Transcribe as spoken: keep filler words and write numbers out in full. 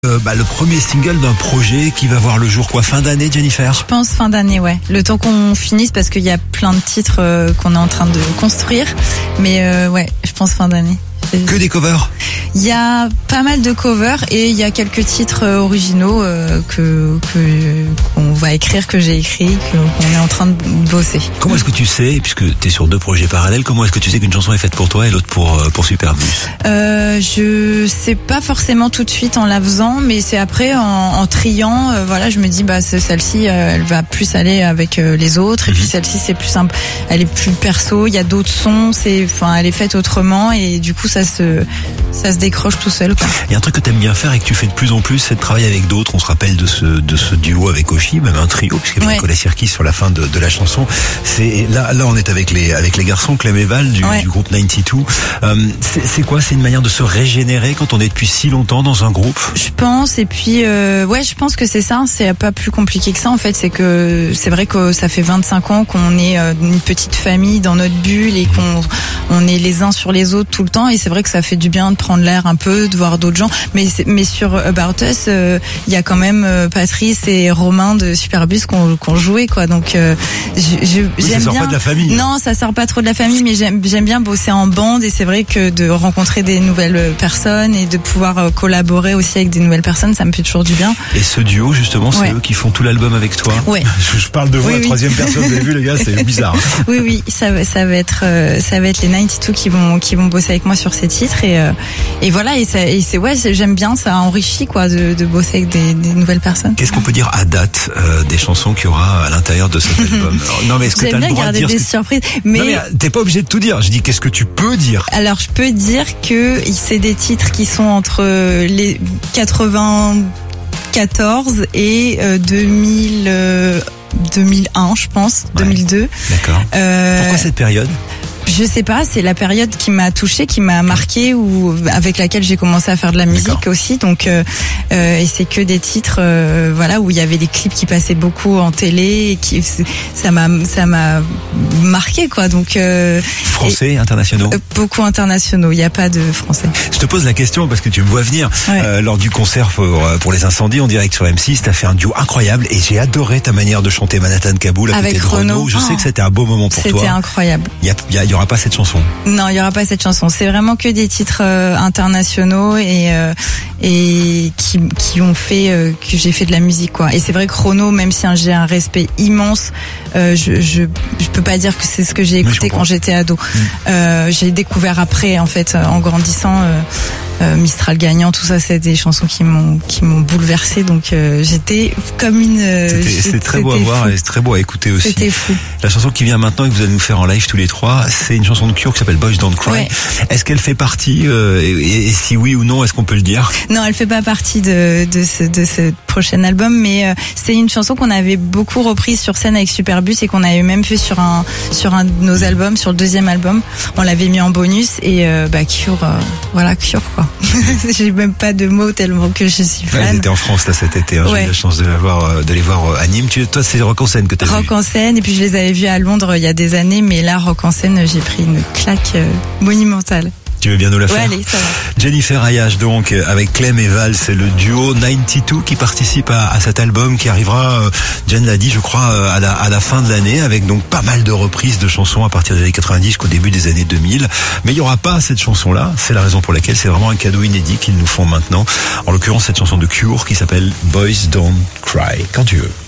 Euh, bah, le premier single d'un projet qui va voir le jour quoi, fin d'année, Jennifer? Je pense fin d'année, ouais. Le temps qu'on finisse, parce qu'il y a plein de titres euh, qu'on est en train de construire. Mais euh, ouais, je pense fin d'année. Que des covers? Il y a pas mal de covers et il y a quelques titres euh, originaux euh, que que qu'on va écrire, que j'ai écrit, qu'on est en train de bosser. Comment est-ce que tu sais, puisque tu es sur deux projets parallèles, comment est-ce que tu sais qu'une chanson est faite pour toi et l'autre pour euh, pour Superbus? Euh, je sais pas forcément tout de suite en la faisant, mais c'est après en, en triant. Euh, voilà, je me dis bah celle-ci, euh, elle va plus aller avec euh, les autres, et puis celle-ci c'est plus simple, elle est plus perso. Il y a d'autres sons, c'est, enfin, elle est faite autrement, et du coup ça se ça se décroche tout seul, quoi. Il y a un truc que t'aimes bien faire et que tu fais de plus en plus, c'est de travailler avec d'autres. On se rappelle de ce de ce duo avec Oshi, même un trio, puisqu'il y avait Ouais. Nicolas Sirkis sur la fin de, de la chanson. C'est là là on est avec les avec les garçons, Clem et Val du, Ouais. du groupe quatre-vingt-deux. Euh, c'est, c'est quoi? C'est une manière de se régénérer quand on est depuis si longtemps dans un groupe? Je pense, et puis euh, ouais, je pense que c'est ça. C'est pas plus compliqué que ça en fait. C'est que c'est vrai que ça fait vingt-cinq ans qu'on est euh, une petite famille dans notre bulle et qu'on on est les uns sur les autres tout le temps. Et c'est vrai que ça fait du bien de prendre l'air un peu, de voir d'autres gens. Mais c'est- mais sur About Us, il euh, y a quand même euh, Patrice et Romain de Superbus qu'on qu'on jouait, quoi. Donc euh, je, je, Oui, ça j'aime sort bien. pas de la famille. Non, ça sort pas trop de la famille, mais j'aime j'aime bien bosser en bande, et c'est vrai que de rencontrer des nouvelles personnes et de pouvoir euh, collaborer aussi avec des nouvelles personnes, ça me fait toujours du bien. Et ce duo, justement, c'est Ouais. eux qui font tout l'album avec toi? Ouais. Je, je parle de vous, Oui, la oui. troisième personne, vous avez vu les gars, c'est bizarre. hein. Oui, oui, ça va, ça va être, euh, ça va être les quatre-vingt-deux qui vont, qui vont bosser avec moi sur ces titres, et euh, et voilà, et, ça, et c'est ouais, c'est- j'aime bien, ça enrichit, quoi, de, de bosser avec des, des nouvelles personnes. Qu'est-ce qu'on peut dire à date euh, des chansons qu'il y aura à l'intérieur de cet album? Alors, non mais est-ce que t'as J'aime le bien droit de garder dire des ce que... surprises, mais, Non mais euh, t'es pas obligé de tout dire. Je dis qu'est-ce que tu peux dire? alors je peux dire que c'est des titres qui sont entre les quatre-vingt-quatorze et euh, deux mille, euh, deux mille un, je pense, Ouais. deux mille deux. D'accord. Euh, Pourquoi cette période? Je sais pas, c'est la période qui m'a touchée, qui m'a marquée, ou avec laquelle j'ai commencé à faire de la musique D'accord. aussi. Donc, euh, euh, et c'est que des titres, euh, voilà, où il y avait des clips qui passaient beaucoup en télé, et qui, ça m'a, ça m'a marqué, quoi. Donc, euh, Français, internationaux? euh, beaucoup internationaux. Il n'y a pas de français. Je te pose la question parce que tu me vois venir. Ouais. Euh, lors du concert pour, euh, pour les incendies en direct sur M six, t'as fait un duo incroyable et j'ai adoré ta manière de chanter Manhattan Kaboul à Avec côté de Renaud. Renaud. Je sais Oh. que c'était un beau moment pour C'était toi. incroyable. Il y, a- il y a- il y aura pas cette chanson. Non, il y aura pas cette chanson. C'est vraiment que des titres euh, internationaux, et euh, et qui qui ont fait euh, que j'ai fait de la musique, quoi. Et c'est vrai que Renaud, même si hein, j'ai un respect immense, euh, je je je peux pas dire que c'est ce que j'ai Oui, je écouté comprends. quand j'étais ado. Euh, j'ai découvert après, en fait, euh, en grandissant. Euh, euh, Mistral gagnant, tout ça, c'est des chansons qui m'ont qui m'ont bouleversée. Donc euh, j'étais comme une. euh, C'était j'étais- c'était très beau à c'était voir fou. et c'est très beau à écouter aussi. C'était fou. La chanson qui vient maintenant et que vous allez nous faire en live tous les trois, c'est une chanson de Cure qui s'appelle Boys Don't Cry. Ouais. Est-ce qu'elle fait partie euh, et, et si oui ou non, est-ce qu'on peut le dire? Non, elle fait pas partie de de ce de ce prochain album, mais euh, c'est une chanson qu'on avait beaucoup reprise sur scène avec Superbus, et qu'on avait même fait sur un sur un de nos albums, sur le deuxième album. On l'avait mis en bonus, et euh, bah Cure, euh, voilà, Cure, quoi. J'ai même pas de mots tellement que je suis Ouais, fan. ils étaient en France là cet été. Hein. J'ai Ouais. eu la chance de, la voir, euh, de les voir euh, à Nîmes. Tu, toi, c'est Rock en scène que t'as vu. Rock en scène, et puis je les avais vus à Londres il y a des années, mais là, Rock en scène, j'ai pris une claque euh, monumentale. Tu veux bien nous la Ouais, faire? allez, ça va. Jennifer Ayash, donc, euh, avec Clem et Val, c'est le duo quatre-vingt-deux qui participe à, à cet album qui arrivera, euh, Jen l'a dit, je crois, euh, à la, à la fin de l'année, avec donc pas mal de reprises de chansons à partir des années quatre-vingt-dix jusqu'au début des années deux mille. Mais il y aura pas cette chanson-là. C'est la raison pour laquelle c'est vraiment un cadeau inédit qu'ils nous font maintenant. En l'occurrence, cette chanson de Cure qui s'appelle Boys Don't Cry. Quand tu veux.